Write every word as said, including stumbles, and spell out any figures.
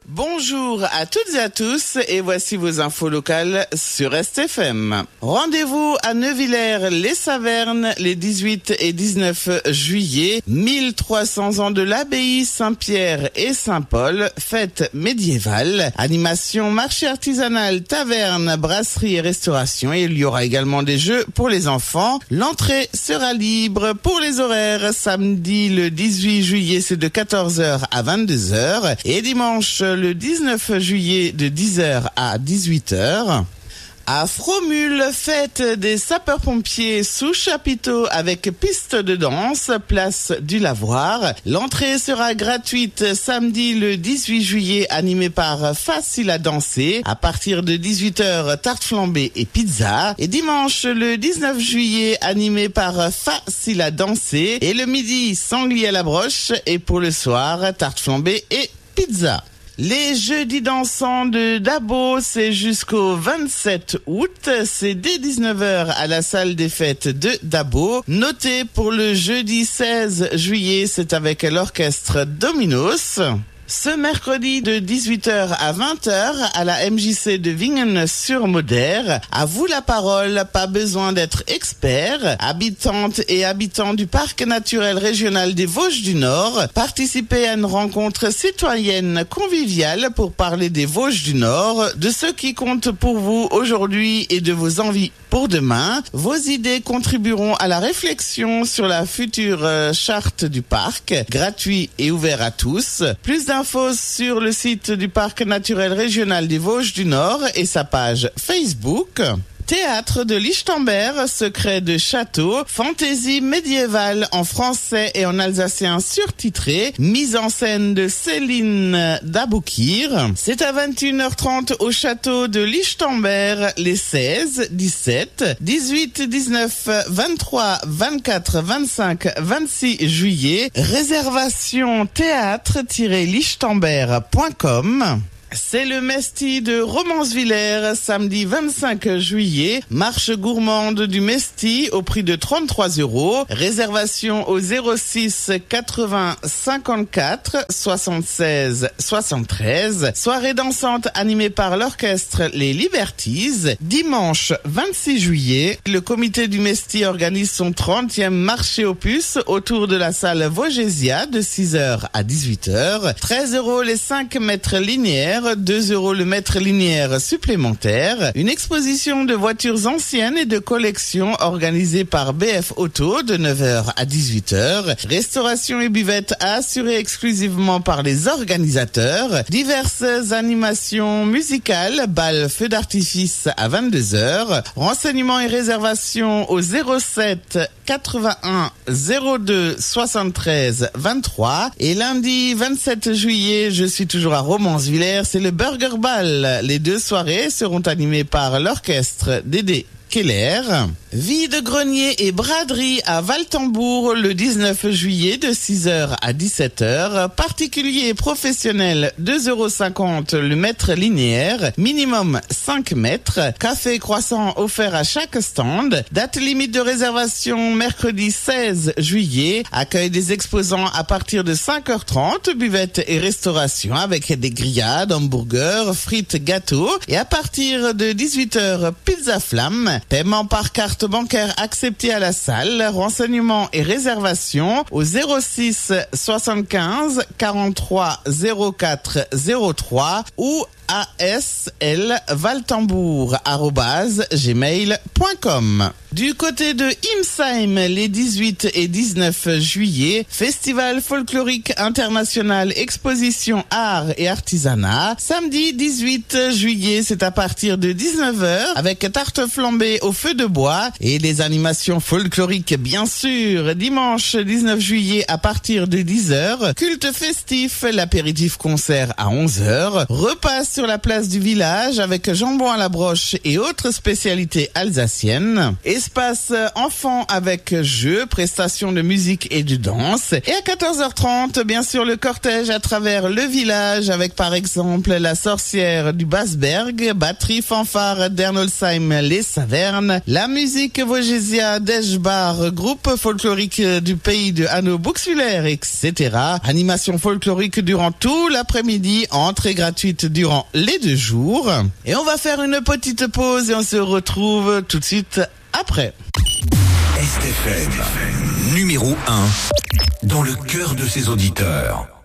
Bonjour à toutes et à tous et voici vos infos locales sur S T F M. Rendez-vous à Neuvillers-les-Savernes les dix-huit et dix-neuf juillet. mille trois cents ans de l'abbaye Saint-Pierre et Saint-Paul, fête médiévale, animation, marché artisanal, taverne, brasserie et restauration. Et il y aura également des jeux pour les enfants. L'entrée sera libre. Pour les horaires, samedi le dix-huit juillet c'est de quatorze heures à vingt-deux heures et dimanche le dix-neuf juillet de dix heures à dix-huit heures. À Fromule, fête des sapeurs-pompiers sous chapiteau avec piste de danse, place du Lavoir. L'entrée sera gratuite samedi le dix-huit juillet, animé par Facile à danser. À partir de dix-huit heures, tarte flambée et pizza. Et dimanche le dix-neuf juillet, animé par Facile à danser. Et le midi, sanglier à la broche. Et pour le soir, tarte flambée et pizza. Les jeudis dansants de Dabo, c'est jusqu'au vingt-sept août. C'est dès dix-neuf heures à la salle des fêtes de Dabo. Notez pour le jeudi seize juillet, c'est avec l'orchestre Dominos. Ce mercredi de dix-huit heures à vingt heures à la M J C de Wingen-sur-Moder. À vous la parole, pas besoin d'être expert. Habitantes et habitants du parc naturel régional des Vosges du Nord, participez à une rencontre citoyenne conviviale pour parler des Vosges du Nord, de ce qui compte pour vous aujourd'hui et de vos envies pour demain. Vos idées contribueront à la réflexion sur la future charte du parc, gratuit et ouvert à tous. Plus d'infos sur le site du parc naturel régional des Vosges du Nord et sa page Facebook. Théâtre de Lichtenberg, secret de château, fantaisie médiévale en français et en alsacien surtitré, mise en scène de Céline Daboukir. C'est à vingt et une heures trente au château de Lichtenberg les seize, dix-sept, dix-huit, dix-neuf, vingt-trois, vingt-quatre, vingt-cinq, vingt-six juillet. Réservation théâtre tiret lichtenberg point com. C'est le Mesti de Romansvillers, samedi vingt-cinq juillet. Marche gourmande du Mesti au prix de trente-trois euros. Réservation au zéro six quatre-vingts cinquante-quatre soixante-seize soixante-treize. Soirée dansante animée par l'orchestre Les Liberties. Dimanche vingt-six juillet, le comité du Mesti organise son trentième marché aux puces autour de la salle Vogésia de six heures à dix-huit heures. treize euros les cinq mètres linéaires. deux euros le mètre linéaire supplémentaire. Une exposition de voitures anciennes et de collections organisée par B F Auto de neuf heures à dix-huit heures. Restauration et buvette assurée exclusivement par les organisateurs. Diverses animations musicales, bal feu d'artifice à vingt-deux heures. Renseignements et réservations au zéro sept quatre-vingt-un zéro deux soixante-treize vingt-trois. Et lundi vingt-sept juillet, je suis toujours à Romansvillers, c'est le Burger Ball. Les deux soirées seront animées par l'orchestre Dédé Keller. Vide-grenier et braderie à Valtembourg le dix-neuf juillet de six heures à dix-sept heures. Particulier et professionnel deux euros cinquante le mètre linéaire. Minimum cinq mètres. Café croissant offert à chaque stand. Date limite de réservation mercredi seize juillet. Accueil des exposants à partir de cinq heures trente. Buvette et restauration avec des grillades, hamburgers, frites, gâteaux. Et à partir de dix-huit heures, pizza flamme. Paiement par carte bancaire accepté à la salle. Renseignements et réservations au zéro six soixante-quinze quarante-trois zéro quatre zéro trois ou aslvaltembourg arobase gmail point com. Du côté de Imsheim, les dix-huit et dix-neuf juillet, Festival folklorique international, exposition art et artisanat. Samedi dix-huit juillet, c'est à partir de dix-neuf heures, avec tarte flambée au feu de bois et les animations folkloriques bien sûr. Dimanche dix-neuf juillet, à partir de dix heures, culte festif, l'apéritif concert à onze heures, repas sur sur la place du village avec jambon à la broche et autres spécialités alsaciennes. Espace enfants avec jeux, prestations de musique et de danse. Et à quatorze heures trente, bien sûr, le cortège à travers le village avec par exemple la sorcière du Basberg, batterie fanfare d'Ernolsheim les Savernes, la musique Vogésia d'Eschbar, groupe folklorique du pays de Hanau-Buxwiller, et cetera. Animation folklorique durant tout l'après-midi, entrée gratuite durant les deux jours. Et on va faire une petite pause et on se retrouve tout de suite après. S T F M, numéro un, dans le cœur de ses auditeurs.